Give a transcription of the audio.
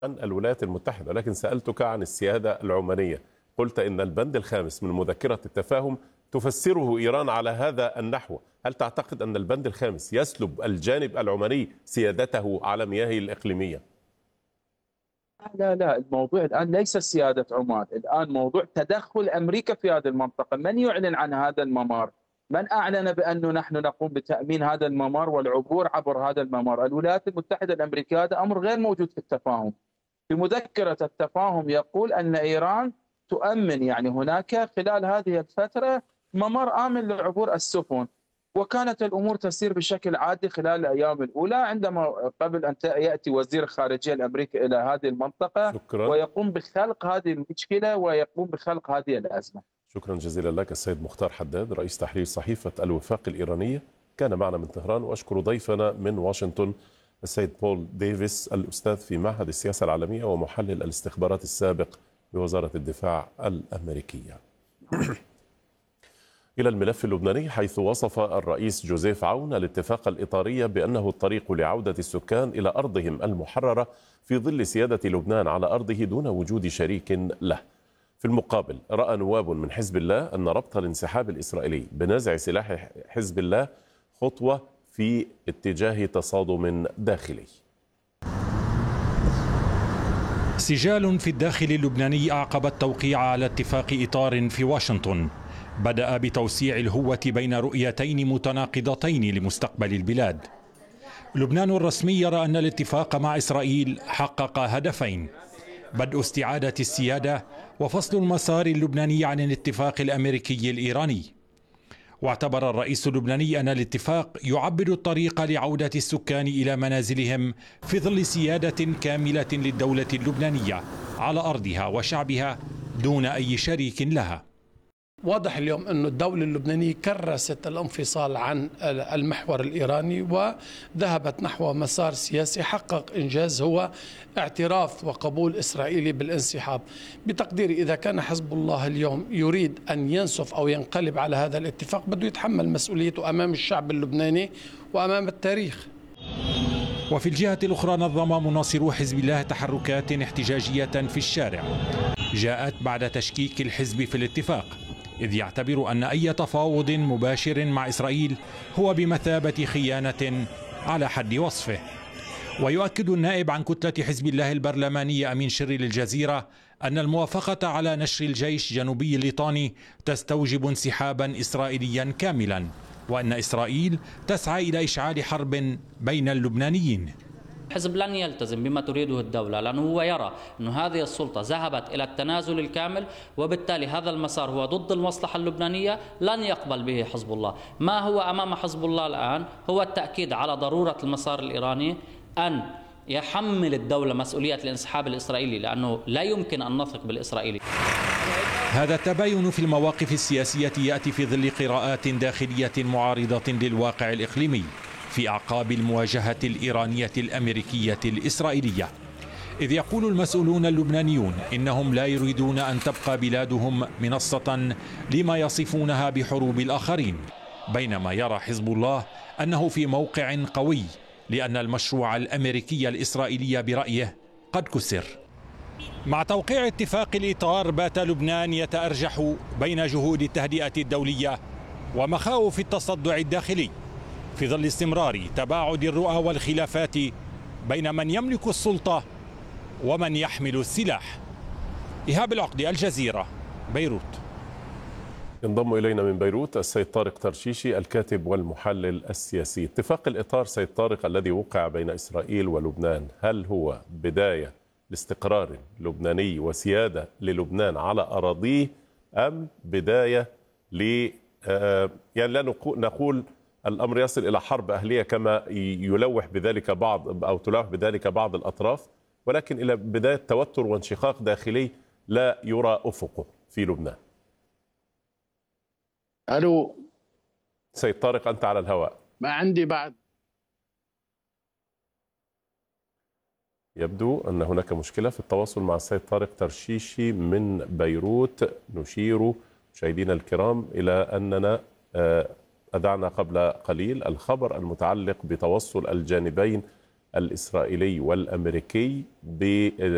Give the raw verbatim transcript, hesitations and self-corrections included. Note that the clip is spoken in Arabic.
عن الولايات المتحدة، لكن سألتك عن السيادة العمانية. قلت إن البند الخامس من مذكرة التفاهم تفسره إيران على هذا النحو. هل تعتقد أن البند الخامس يسلب الجانب العماني سيادته على مياهه الإقليمية؟ لا لا الموضوع الآن ليس سيادة عمان، الآن موضوع تدخل أمريكا في هذه المنطقة. من يعلن عن هذا الممر؟ من أعلن بأنه نحن نقوم بتأمين هذا الممر والعبور عبر هذا الممر؟ الولايات المتحدة الأمريكية. هذا أمر غير موجود في التفاهم. في مذكرة التفاهم يقول أن إيران تؤمن يعني هناك خلال هذه الفترة ممر آمن لعبور السفن، وكانت الأمور تسير بشكل عادي خلال الأيام الأولى، عندما قبل أن يأتي وزير الخارجية الأمريكي إلى هذه المنطقة شكرا. ويقوم بخلق هذه المشكلة ويقوم بخلق هذه الأزمة. شكرا جزيلا لك السيد مختار حداد، رئيس تحرير صحيفة الوفاق الإيرانية، كان معنا من طهران. وأشكر ضيفنا من واشنطن السيد بول ديفيس، الأستاذ في معهد السياسة العالمية ومحلل الاستخبارات السابق بوزارة الدفاع الأمريكية. إلى الملف اللبناني، حيث وصف الرئيس جوزيف عون الاتفاق الإطاري بأنه الطريق لعودة السكان إلى أرضهم المحررة في ظل سيادة لبنان على أرضه دون وجود شريك له. في المقابل، رأى نواب من حزب الله أن ربط الانسحاب الإسرائيلي بنزع سلاح حزب الله خطوة في اتجاه تصادم داخلي. سجال في الداخل اللبناني أعقب التوقيع على اتفاق إطار في واشنطن بدأ بتوسيع الهوة بين رؤيتين متناقضتين لمستقبل البلاد. لبنان الرسمي يرى أن الاتفاق مع إسرائيل حقق هدفين: بدء استعادة السيادة وفصل المسار اللبناني عن الاتفاق الأمريكي الإيراني. واعتبر الرئيس اللبناني أن الاتفاق يعبد الطريق لعودة السكان إلى منازلهم في ظل سيادة كاملة للدولة اللبنانية على أرضها وشعبها دون أي شريك لها. واضح اليوم أن الدولة اللبنانية كرست الانفصال عن المحور الإيراني وذهبت نحو مسار سياسي حقق إنجاز هو اعتراف وقبول إسرائيلي بالانسحاب. بتقديري إذا كان حزب الله اليوم يريد أن ينسف أو ينقلب على هذا الاتفاق بده يتحمل مسؤوليته أمام الشعب اللبناني وأمام التاريخ. وفي الجهة الأخرى، نظم مناصرو حزب الله تحركات احتجاجية في الشارع جاءت بعد تشكيك الحزب في الاتفاق، إذ يعتبر أن أي تفاوض مباشر مع إسرائيل هو بمثابة خيانة على حد وصفه. ويؤكد النائب عن كتلة حزب الله البرلماني أمين شري للجزيرة أن الموافقة على نشر الجيش جنوبي الليطاني تستوجب انسحابا إسرائيليا كاملا، وأن إسرائيل تسعى إلى إشعال حرب بين اللبنانيين. الحزب لن يلتزم بما تريده الدولة، لأنه هو يرى أن هذه السلطة ذهبت إلى التنازل الكامل، وبالتالي هذا المسار هو ضد المصلحة اللبنانية، لن يقبل به حزب الله. ما هو أمام حزب الله الآن هو التأكيد على ضرورة المسار الإيراني أن يحمل الدولة مسؤولية الانسحاب الإسرائيلي، لأنه لا يمكن أن نثق بالإسرائيلي. هذا التباين في المواقف السياسية يأتي في ظل قراءات داخلية معارضة للواقع الإقليمي في أعقاب المواجهة الإيرانية الأمريكية الإسرائيلية، إذ يقول المسؤولون اللبنانيون إنهم لا يريدون أن تبقى بلادهم منصة لما يصفونها بحروب الآخرين، بينما يرى حزب الله أنه في موقع قوي لأن المشروع الأمريكي الإسرائيلي برأيه قد كسر. مع توقيع اتفاق الإطار، بات لبنان يتأرجح بين جهود التهدئة الدولية ومخاوف التصدع الداخلي في ظل استمرار تباعد الرؤى والخلافات بين من يملك السلطة ومن يحمل السلاح. إيهاب العقدي، الجزيرة، بيروت. ينضم إلينا من بيروت السيد طارق ترشيشي، الكاتب والمحلل السياسي. اتفاق الإطار سيد طارق الذي وقع بين إسرائيل ولبنان، هل هو بداية لاستقرار لبناني وسيادة للبنان على أراضيه، أم بداية ل يعني لا نقول الأمر يصل إلى حرب أهلية كما يلوح بذلك بعض أو تلوح بذلك بعض الأطراف، ولكن إلى بداية توتر وانشقاق داخلي لا يرى أفقه في لبنان؟ ألو سيد طارق، أنت على الهواء. ما عندي بعد. يبدو أن هناك مشكلة في التواصل مع السيد طارق ترشيشي من بيروت. نشير مشاهدينا الكرام إلى أننا أذعنا قبل قليل الخبر المتعلق بتوصل الجانبين الإسرائيلي والأمريكي ب